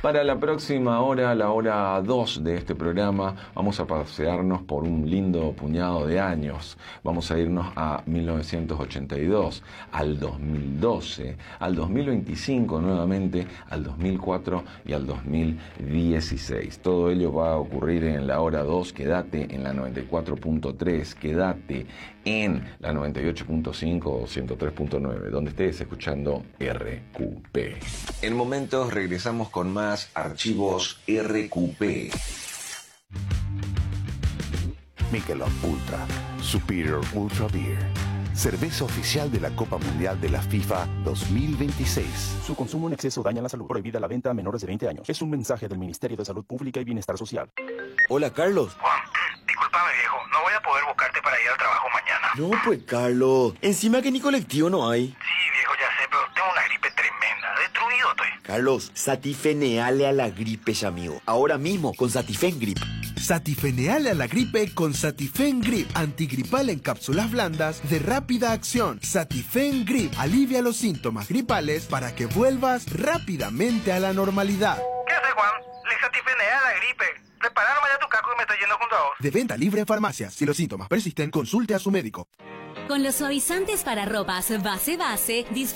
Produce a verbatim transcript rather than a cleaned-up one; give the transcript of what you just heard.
Para la próxima hora, la hora dos de este programa, vamos a pasearnos por un lindo puñado de años. Vamos a irnos a mil novecientos ochenta y dos, al dos mil doce, al dos mil veinticinco nuevamente, al dos mil cuatro y al dos mil dieciséis. Todo ello va a ocurrir en la hora dos. Quédate en la noventa y cuatro punto tres, quédate en la noventa y ocho punto cinco o ciento tres punto nueve, donde estés escuchando R Q P. En momentos regresamos con más archivos R Q P. Michelob Ultra, Superior Ultra Beer. Cerveza oficial de la Copa Mundial de la FIFA dos mil veintiséis. Su consumo en exceso daña la salud. Prohibida la venta a menores de veinte años. Es un mensaje del Ministerio de Salud Pública y Bienestar Social. Hola, Carlos. Juan, discúlpame, viejo. No voy a poder buscarte para ir al trabajo mañana. No, pues, Carlos. Encima que ni colectivo no hay. Sí, viejo, ya sé, pero tengo una gripe tremenda. Destruido estoy. Carlos, satifeneale a la gripe, amigo. Ahora mismo, con Satifen Grip. Satifeneale a la gripe con Satifen Grip, antigripal en cápsulas blandas de rápida acción. Satifen Grip alivia los síntomas gripales para que vuelvas rápidamente a la normalidad. ¿Qué haces, Juan? Le satifenea a la gripe. Prepara nomás ya tu caco y me estoy yendo junto a vos. De venta libre en farmacias. Si los síntomas persisten, consulte a su médico. Con los suavizantes para ropas base base,